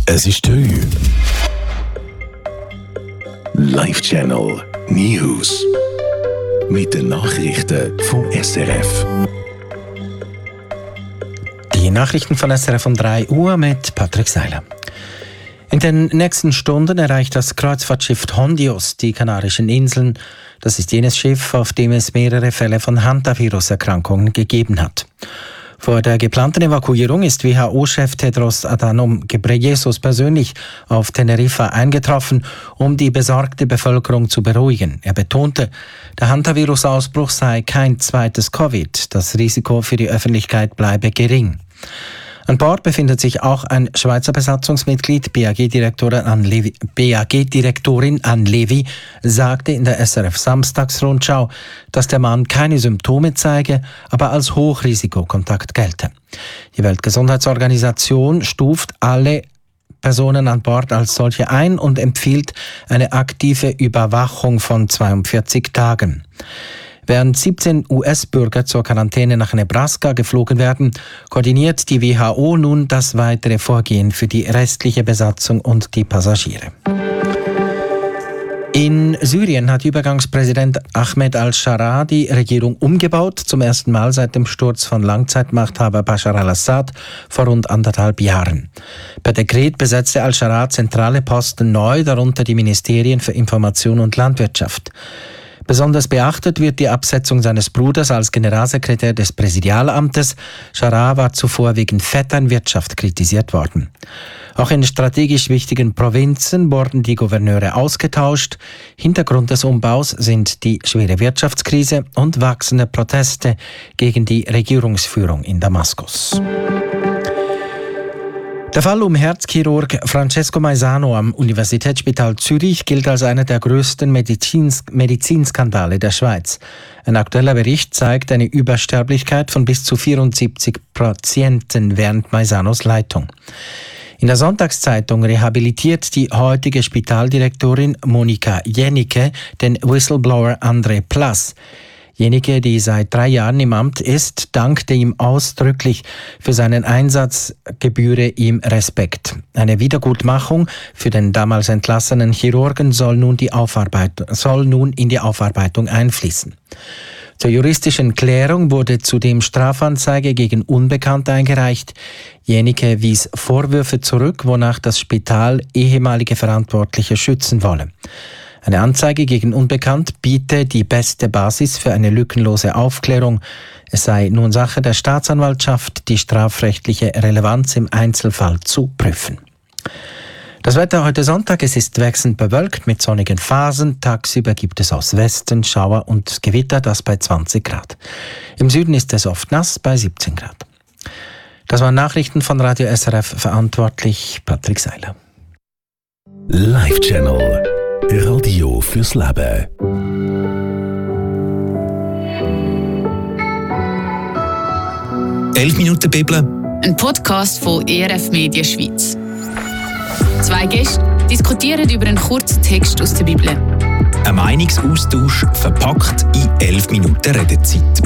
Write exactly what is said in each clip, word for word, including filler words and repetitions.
Es ist drei. Live Channel News. Mit den Nachrichten vom S R F. Die Nachrichten von S R F um drei Uhr mit Patrick Seiler. In den nächsten Stunden erreicht das Kreuzfahrtschiff Hondios die Kanarischen Inseln. Das ist jenes Schiff, auf dem es mehrere Fälle von Hantavirus-Erkrankungen gegeben hat. Vor der geplanten Evakuierung ist W H O-Chef Tedros Adhanom Ghebreyesus persönlich auf Teneriffa eingetroffen, um die besorgte Bevölkerung zu beruhigen. Er betonte, der Hantavirus-Ausbruch sei kein zweites Covid. Das Risiko für die Öffentlichkeit bleibe gering. An Bord befindet sich auch ein Schweizer Besatzungsmitglied. B A G-Direktorin Anne Levy, B A G-Direktorin Anne Levy sagte in der S R F Samstagsrundschau, dass der Mann keine Symptome zeige, aber als Hochrisikokontakt gelte. Die Weltgesundheitsorganisation stuft alle Personen an Bord als solche ein und empfiehlt eine aktive Überwachung von zweiundvierzig Tagen. Während siebzehn U S-Bürger zur Quarantäne nach Nebraska geflogen werden, koordiniert die W H O nun das weitere Vorgehen für die restliche Besatzung und die Passagiere. In Syrien hat Übergangspräsident Ahmed al-Sharaa die Regierung umgebaut, zum ersten Mal seit dem Sturz von Langzeitmachthaber Bashar al-Assad vor rund anderthalb Jahren. Per Dekret besetzte al-Sharaa zentrale Posten neu, darunter die Ministerien für Information und Landwirtschaft. Besonders beachtet wird die Absetzung seines Bruders als Generalsekretär des Präsidialamtes. Sharaa war zuvor wegen Vetternwirtschaft kritisiert worden. Auch in strategisch wichtigen Provinzen wurden die Gouverneure ausgetauscht. Hintergrund des Umbaus sind die schwere Wirtschaftskrise und wachsende Proteste gegen die Regierungsführung in Damaskus. Der Fall um Herzchirurg Francesco Maisano am Universitätsspital Zürich gilt als einer der größten Medizins- Medizinskandale der Schweiz. Ein aktueller Bericht zeigt eine Übersterblichkeit von bis zu vierundsiebzig Patienten während Maisanos Leitung. In der Sonntagszeitung rehabilitiert die heutige Spitaldirektorin Monika Jennecke den Whistleblower André Plass. Jennecke, die seit drei Jahren im Amt ist, dankte ihm ausdrücklich für seinen Einsatz, gebühre ihm Respekt. Eine Wiedergutmachung für den damals entlassenen Chirurgen soll nun, die Aufarbeitung, soll nun in die Aufarbeitung einfließen. Zur juristischen Klärung wurde zudem Strafanzeige gegen Unbekannt eingereicht. Jennecke wies Vorwürfe zurück, wonach das Spital ehemalige Verantwortliche schützen wolle. Eine Anzeige gegen Unbekannt biete die beste Basis für eine lückenlose Aufklärung. Es sei nun Sache der Staatsanwaltschaft, die strafrechtliche Relevanz im Einzelfall zu prüfen. Das Wetter heute Sonntag, es ist wechselnd bewölkt mit sonnigen Phasen. Tagsüber gibt es aus Westen Schauer und Gewitter, das bei zwanzig Grad. Im Süden ist es oft nass bei siebzehn Grad. Das waren Nachrichten von Radio S R F, verantwortlich Patrick Seiler. Live Channel Radio fürs Leben. elf Minuten Bibel. Ein Podcast von E R F Media Schweiz. Zwei Gäste diskutieren über einen kurzen Text aus der Bibel. Ein Meinungsaustausch verpackt in elf Minuten Redezeit.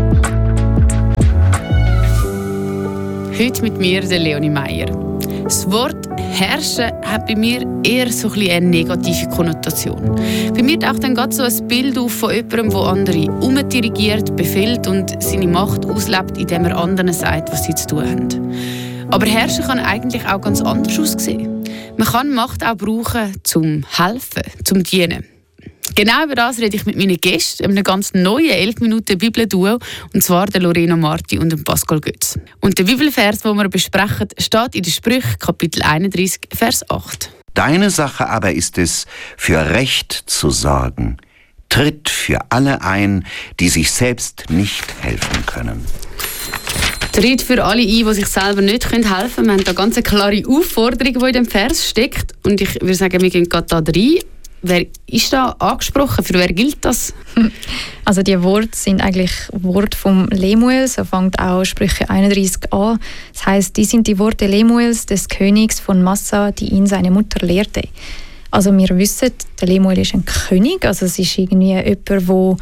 Heute mit mir, der Leonie Meier. Das Wort «herrschen» hat bei mir eher so ein bisschen eine negative Konnotation. Bei mir taucht dann gerade so ein Bild auf von jemandem, der andere umdirigiert, befehlt und seine Macht auslebt, indem er anderen sagt, was sie zu tun haben. Aber herrschen kann eigentlich auch ganz anders aussehen. Man kann Macht auch brauchen, zum helfen, zum dienen. Genau über das rede ich mit meinen Gästen, einem ganz neuen elf Minuten Bibel-Duo, und zwar der Lorena Marti und dem Pascal Götz. Und der Bibelvers, den wir besprechen, steht in den Sprüchen, Kapitel einunddreißig, Vers acht. Deine Sache aber ist es, für Recht zu sorgen. Tritt für alle ein, die sich selbst nicht helfen können. Tritt für alle ein, die sich selber nicht helfen können. Wir haben da eine ganz klare Aufforderung, die in dem Vers steckt. Und ich würde sagen, wir gehen gerade da rein. Wer ist da angesprochen? Für wer gilt das? Also die Worte sind eigentlich Worte vom Lemuel, so fängt auch Sprüche einunddreißig an. Das heisst, die sind die Worte Lemuels, des Königs von Massa, die ihn seine Mutter lehrte. Also wir wissen, der Lemuel ist ein König, also es ist irgendwie jemand, der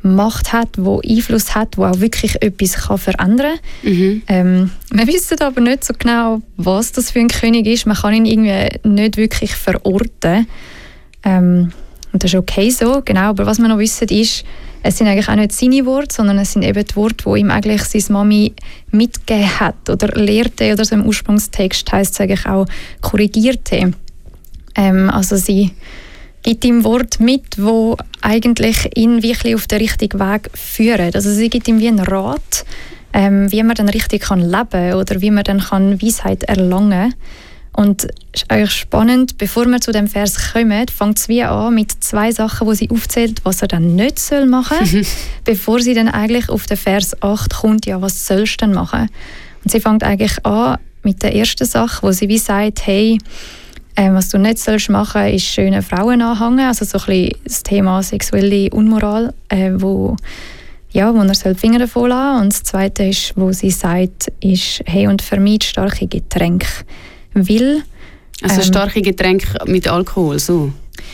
Macht hat, wo Einfluss hat, wo auch wirklich etwas kann verändern kann. Mhm. Ähm, wir wissen aber nicht so genau, was das für ein König ist. Man kann ihn irgendwie nicht wirklich verorten. Ähm, und das ist okay so, genau. Aber was wir noch wissen ist, es sind eigentlich auch nicht seine Worte, sondern es sind eben die Worte, die ihm eigentlich seine Mami mitgegeben hat oder lehrte, oder so im Ursprungstext heisst es eigentlich auch korrigierte. Ähm, also sie gibt ihm Worte mit, wo eigentlich ihn wirklich auf den richtigen Weg führen. Also sie gibt ihm wie einen Rat, ähm, wie man dann richtig kann leben oder wie man dann kann Weisheit erlangen. Und es ist eigentlich spannend, bevor wir zu dem Vers kommen, fängt es wie an mit zwei Sachen, wo sie aufzählt, was er dann nicht soll machen soll, bevor sie dann eigentlich auf den Vers acht kommt, ja, was sollst du denn machen? Und sie fängt eigentlich an mit der ersten Sache, wo sie wie sagt, hey, ähm, was du nicht sollst machen, ist schöne Frauen anhängen, also so ein bisschen das Thema sexuelle Unmoral, äh, wo, ja, wo er soll die Finger davon lassen. Und das Zweite ist, wo sie sagt, ist, hey, und vermeid starke Getränke. Weil, also ähm, starke Getränke mit Alkohol, so?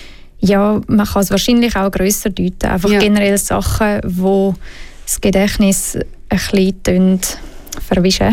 Ja, man kann es wahrscheinlich auch grösser deuten. Einfach ja. generell Sachen, die das Gedächtnis ein bisschen verwischen.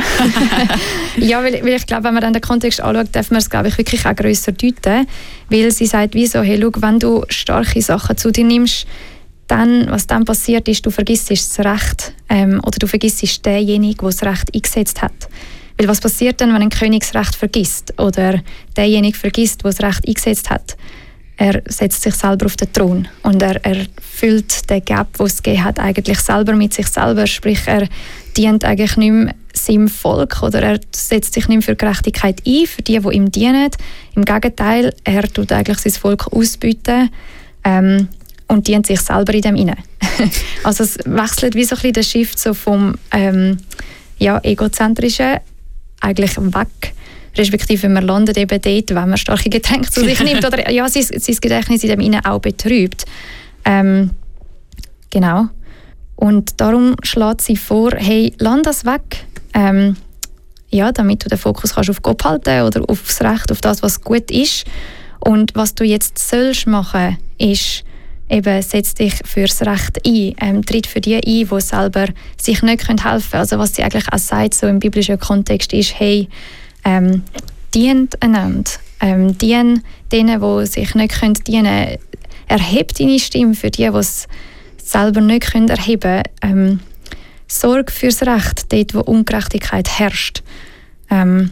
Ja, weil, weil ich glaube, wenn man dann den Kontext anschaut, darf man es, glaube ich, wirklich auch grösser deuten. Weil sie sagt, wie so, hey, schau, wenn du starke Sachen zu dir nimmst, dann, was dann passiert ist, du vergisst das Recht ähm, oder du vergisst denjenigen, der das Recht eingesetzt hat. Weil was passiert dann, wenn ein König das Recht vergisst oder derjenige vergisst, der das Recht eingesetzt hat? Er setzt sich selber auf den Thron und er, er füllt den Gap, den es gegeben hat, eigentlich selber mit sich selber. Sprich, er dient eigentlich nicht mehr seinem Volk oder er setzt sich nicht mehr für Gerechtigkeit ein, für die, die ihm dienen. Im Gegenteil, er tut eigentlich sein Volk ausbeuten ähm, und dient sich selber in dem hinein. Also es wechselt wie so ein bisschen der Shift so vom ähm, ja, egozentrischen eigentlich weg, respektive man landet eben dort, wenn man starke Getränke zu sich nimmt oder ja, sein, sein Gedächtnis in dem Innen auch betrübt. Ähm, genau. Und darum schlägt sie vor, hey, lass das weg, ähm, ja, damit du den Fokus kannst auf Gott halten oder auf das Recht, auf das, was gut ist. Und was du jetzt sollst machen, ist eben, setz dich fürs Recht ein, ähm, tritt für die ein, die selber sich nicht helfen können. Also was sie eigentlich auch sagt, so im biblischen Kontext, ist, hey, ähm, dient einander, ähm, dien denen, die sich nicht können dienen. Erheb deine Stimme für die, die es selber nicht können erheben können. Ähm, sorg fürs Recht, dort, wo Ungerechtigkeit herrscht. Ähm,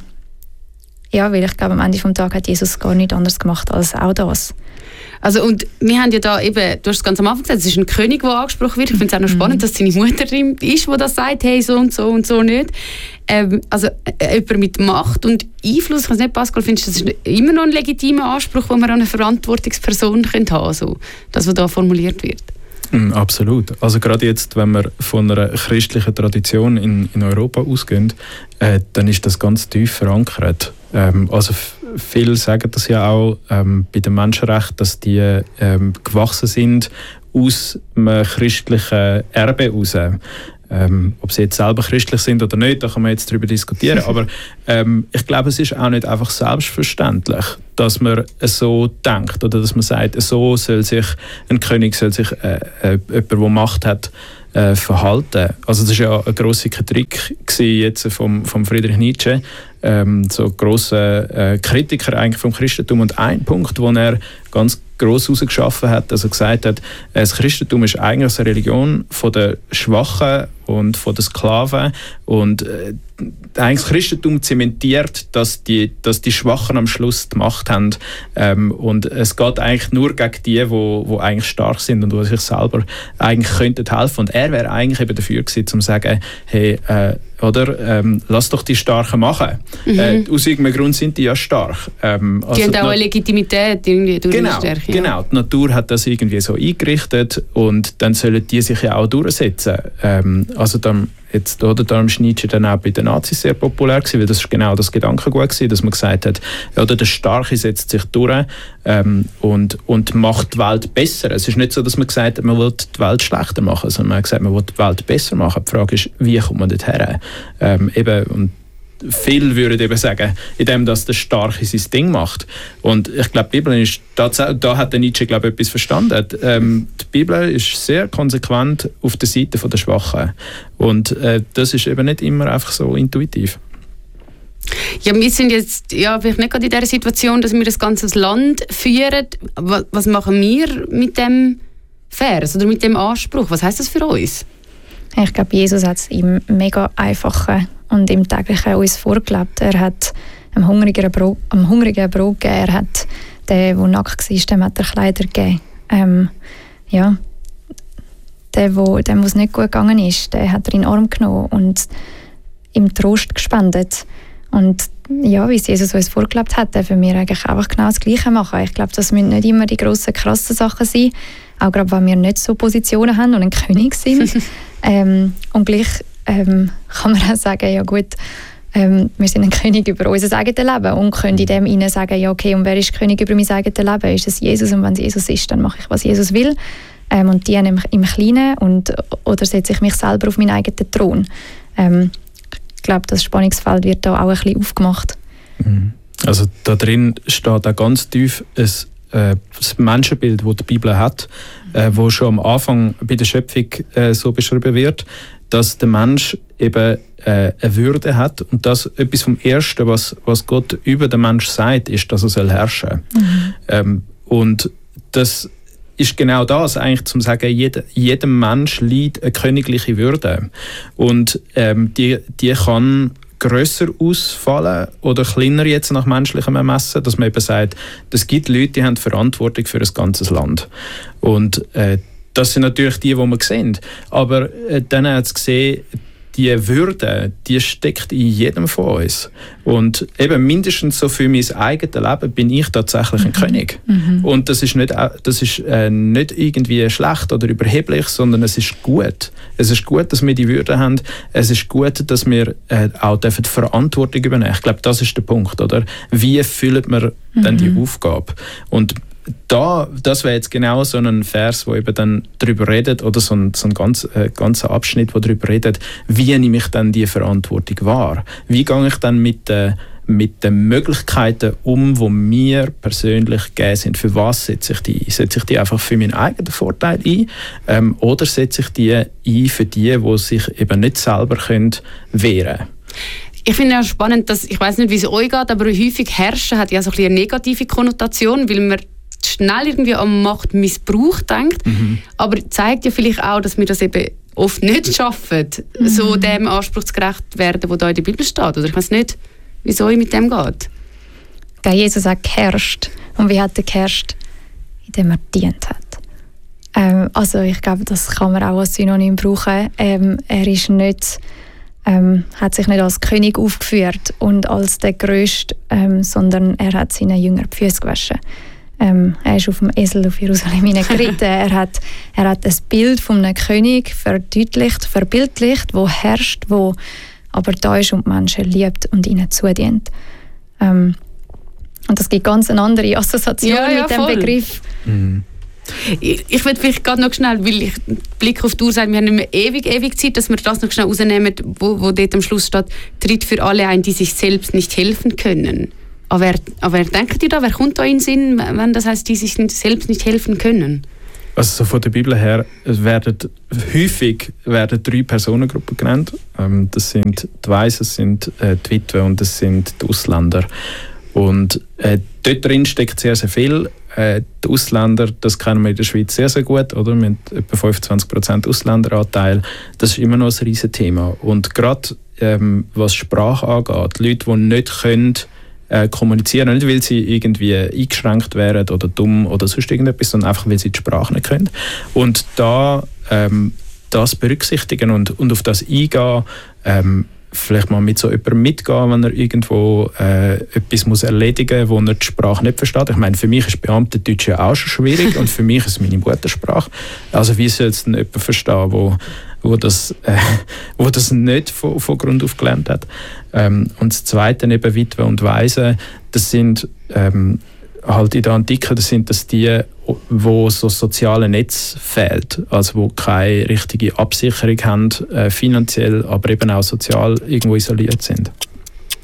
ja, weil ich glaube, am Ende des Tages hat Jesus gar nichts anderes gemacht als auch das. Also und wir haben ja da eben, du hast es ganz am Anfang gesagt, es ist ein König, der angesprochen wird. Ich finde es auch noch spannend, mhm. dass seine Mutter drin ist, die das sagt, hey, so und so und so nicht. Ähm, also äh, jemand mit Macht und Einfluss, ich weiß nicht, Pascal, findest du, das ist immer noch ein legitimer Anspruch, den man an eine Verantwortungsperson haben könnte, also, das, was da formuliert wird? Mm, absolut. Also gerade jetzt, wenn wir von einer christlichen Tradition in, in Europa ausgehen, äh, dann ist das ganz tief verankert. Ähm, also f- viele sagen das ja auch ähm, bei den Menschenrechten, dass die ähm, gewachsen sind aus einem christlichen Erbe heraus. Ähm, ob sie jetzt selber christlich sind oder nicht, da kann man jetzt darüber diskutieren. Aber ähm, ich glaube, es ist auch nicht einfach selbstverständlich, dass man so denkt oder dass man sagt, so soll sich ein König, soll sich äh, äh, jemand, der Macht hat, äh, verhalten. Also das war ja eine grosse Kritik jetzt vom, vom Friedrich Nietzsche, ähm, so grosser äh, Kritiker eigentlich vom Christentum. Und ein Punkt, wo er ganz gross herausgeschaffen hat, also gesagt hat, das Christentum ist eigentlich eine Religion von den Schwachen und von den Sklaven und äh, eigentlich das Christentum zementiert, dass die, dass die Schwachen am Schluss die Macht haben ähm, und es geht eigentlich nur gegen die, wo, wo eigentlich stark sind und die sich selber eigentlich könnten helfen. Und er wäre eigentlich eben dafür gewesen, um zu sagen, hey, äh, oder, ähm, lass doch die Starken machen. Mhm. Äh, aus irgendeinem Grund sind die ja stark. Ähm, also die haben auch eine Legitimität irgendwie durch genau, die Stärke. Ja. Genau, die Natur hat das irgendwie so eingerichtet und dann sollen die sich ja auch durchsetzen. Ähm, also dann, jetzt, oder, darum ist Nietzsche dann auch bei den Nazis sehr populär gewesen, weil das ist genau das Gedankengut gewesen, dass man gesagt hat, oder der Starke setzt sich durch ähm, und, und macht die Welt besser. Es ist nicht so, dass man gesagt hat, man will die Welt schlechter machen, sondern man hat gesagt, man will die Welt besser machen. Die Frage ist, wie kommt man dorthin? Ähm, eben, und viele würden eben sagen, indem dass der Starke sein Ding macht. Und ich glaube, die Bibel ist, da, da hat der Nietzsche, glaube ich, etwas verstanden. Ähm, die Bibel ist sehr konsequent auf der Seite der Schwachen. Und äh, das ist eben nicht immer einfach so intuitiv. Ja, wir sind jetzt ja, vielleicht nicht gerade in dieser Situation, dass wir das ganze Land führen. Was, was machen wir mit dem Vers oder mit dem Anspruch? Was heisst das für uns? Ich glaube, Jesus hat es im mega Einfachen und im Täglichen uns vorgelebt. Er hat einem Hungrigen Brot, einem Hungrigen Brot gegeben. Er hat den, der nackt war, dem hat er Kleider gegeben. Ähm, ja. Der, wo, dem, wo es nicht gut gegangen ist, der hat er in den Arm genommen und ihm Trost gespendet. Und ja, wie es Jesus uns vorgelebt hat, dürfen wir eigentlich einfach genau das Gleiche machen. Ich glaube, das müssen nicht immer die grossen, krassen Sachen sein, auch gerade wenn wir nicht so Positionen haben und ein König sind. ähm, und gleich ähm, kann man auch sagen, ja gut, ähm, wir sind ein König über unser eigenes Leben und können in dem hinein sagen, ja okay, und wer ist König über mein eigenes Leben? Ist es Jesus? Und wenn es Jesus ist, dann mache ich, was Jesus will. Ähm, und diene im, im Kleinen und, oder setze ich mich selber auf meinen eigenen Thron. Ähm, ich glaube, das Spannungsfeld wird da auch ein bisschen aufgemacht. Also da drin steht auch ganz tief ein, äh, das Menschenbild, das die Bibel hat, äh, wo schon am Anfang bei der Schöpfung äh, so beschrieben wird, dass der Mensch eben äh, eine Würde hat und das etwas vom Ersten, was, was Gott über den Mensch sagt, ist, dass er soll herrschen. Mhm. Ähm, und das ist genau das, eigentlich zum sagen, jeder, jedem Mensch liegt eine königliche Würde. Und ähm, die, die kann grösser ausfallen oder kleiner jetzt nach menschlichem Ermessen, dass man eben sagt, es gibt Leute, die haben Verantwortung für ein ganzes Land. Und äh, das sind natürlich die, die wir sehen. Aber äh, dann hat es gesehen, die Würde, die steckt in jedem von uns. Und eben mindestens so für mein eigenes Leben bin ich tatsächlich ein mhm. König. Mhm. Und das ist, nicht, das ist äh, nicht irgendwie schlecht oder überheblich, sondern es ist gut. Es ist gut, dass wir die Würde haben. Es ist gut, dass wir äh, auch die Verantwortung übernehmen. Ich glaube, das ist der Punkt. Oder? Wie füllt man mhm. dann die Aufgabe? Und Da, das wäre jetzt genau so ein Vers, wo eben dann darüber redet, oder so ein, so ein ganz, äh, ganzer Abschnitt, wo darüber redet, wie nehme ich dann die Verantwortung wahr? Wie gehe ich dann mit, äh, mit den Möglichkeiten um, die mir persönlich gegeben sind? Für was setze ich die ein? Setze ich die einfach für meinen eigenen Vorteil ein? Ähm, oder setze ich die ein für die, die sich eben nicht selber können wehren können? Ich finde es spannend, dass, ich weiß nicht, wie es euch geht, aber häufig herrschen hat ja so ein bisschen eine negative Konnotation, weil man schnell irgendwie an Machtmissbrauch denkt, mhm. aber zeigt ja vielleicht auch, dass wir das eben oft nicht schaffen, mhm. so dem Anspruch gerecht werden, der da in der Bibel steht. Oder ich weiß nicht, wie es euch mit dem geht. Der Jesus hat geherrscht. Und wie hat er geherrscht? Indem er dient hat. Ähm, also ich glaube, das kann man auch als Synonym brauchen. Ähm, er ist nicht, ähm, hat sich nicht als König aufgeführt und als der Größte, ähm, sondern er hat seinen Jüngern die Füße gewaschen. Ähm, er ist auf dem Esel auf Jerusalem geritten. er, hat, er hat ein Bild von einem König verdeutlicht, verbildlicht, wo herrscht, wo aber da ist und die Menschen liebt und ihnen zudient. Ähm, und das gibt ganz eine andere Assoziation ja, ja, mit dem voll. Begriff. Mhm. Ich, ich will vielleicht gerade noch schnell, weil ich Blick auf die Uhr sage, wir haben nicht mehr ewig, ewig Zeit, dass wir das noch schnell rausnehmen, wo, wo dort am Schluss steht, tritt für alle ein, die sich selbst nicht helfen können. Aber wer, aber wer denkt ihr da? Wer kommt da in den Sinn, wenn das heisst, die sich selbst nicht helfen können? Also von der Bibel her werden häufig werden drei Personengruppen genannt. Ähm, das sind die Weisen, das sind äh, die Witwen und das sind die Ausländer. Und äh, dort drin steckt sehr, sehr viel. Äh, die Ausländer, das kennen wir in der Schweiz sehr, sehr gut. Oder? Wir haben etwa fünfundzwanzig Prozent Ausländeranteil. Das ist immer noch ein riesen Thema. Und gerade ähm, was Sprache angeht, Leute, die nicht können, äh, kommunizieren, nicht weil sie irgendwie eingeschränkt wären oder dumm oder sonst irgendetwas, sondern einfach, weil sie die Sprache nicht können. Und da ähm, das berücksichtigen und, und auf das eingehen, ähm, vielleicht mal mit so jemandem mitgehen, wenn er irgendwo äh, etwas muss erledigen muss, wo er die Sprache nicht versteht. Ich meine, für mich ist Beamtendeutsch ja auch schon schwierig und für mich ist es meine Muttersprache. Also wie soll es denn jemand verstehen, wo, wo, das, äh, wo das nicht von, von Grund auf gelernt hat? Ähm, und das Zweite, eben Witwe und Waisen, das sind ähm, halt in der Antike, das sind das die, wo so soziale Netz fehlt, also wo keine richtige Absicherung haben, äh, finanziell, aber eben auch sozial irgendwo isoliert sind.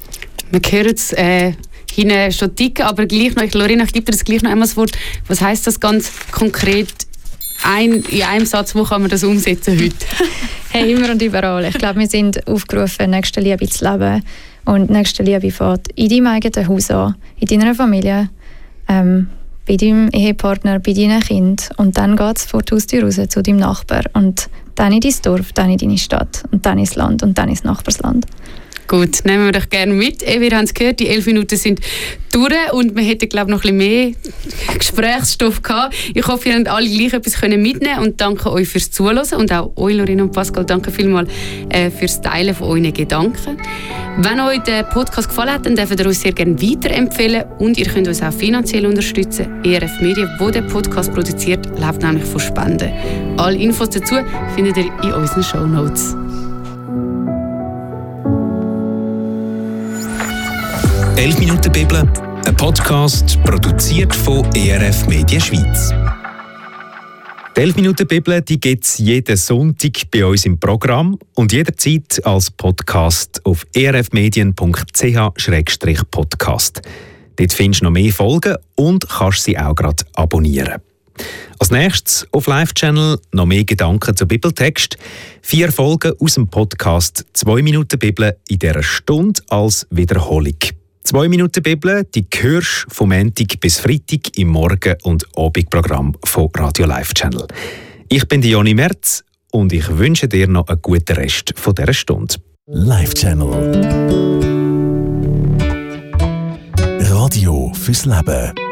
Wir hören es äh, hinten schon ticken, aber gleich noch, Lorena, ich gebe dir das gleich noch einmal das Wort. Was heisst das ganz konkret ein, in einem Satz, wo kann man das umsetzen heute? Hey, immer und überall. Ich glaube, wir sind aufgerufen, Nächstenliebe zu leben. Und Nächstenliebe fängt in deinem eigenen Haus an, in deiner Familie, ähm, bei deinem Ehepartner, bei deinen Kindern. Und dann geht es vor die Haustür raus zu deinem Nachbar. Und dann in dein Dorf, dann in deine Stadt. Und dann ins Land und dann ins Nachbarsland. Gut, nehmen wir doch gerne mit. Wir haben es gehört, die elf Minuten sind durch und wir hätten, glaube ich, noch ein bisschen mehr Gesprächsstoff gehabt. Ich hoffe, ihr habt alle gleich etwas mitnehmen können und danke euch fürs Zuhören und auch euch, Lorena und Pascal, danke vielmals äh, fürs Teilen von euren Gedanken. Wenn euch der Podcast gefallen hat, dann dürft ihr uns sehr gerne weiterempfehlen und ihr könnt uns auch finanziell unterstützen. E R F Medien, wo der Podcast produziert, lebt nämlich von Spenden. Alle Infos dazu findet ihr in unseren Shownotes. elf Minuten Bibel, ein Podcast produziert von E R F Medien Schweiz. Die elf Minuten Bibel gibt es jeden Sonntag bei uns im Programm und jederzeit als Podcast auf e r f medien punkt c h slash podcast. Dort findest du noch mehr Folgen und kannst sie auch gerade abonnieren. Als nächstes auf Live-Channel noch mehr Gedanken zum Bibeltext. Vier Folgen aus dem Podcast zwei Minuten Bibel in dieser Stunde als Wiederholung. zwei Minuten Bibel, die hörst du vom Montag bis Freitag im Morgen- und Abendprogramm von Radio Live Channel. Ich bin Joni Merz und ich wünsche dir noch einen guten Rest von dieser Stunde. Live Channel. Radio fürs Leben.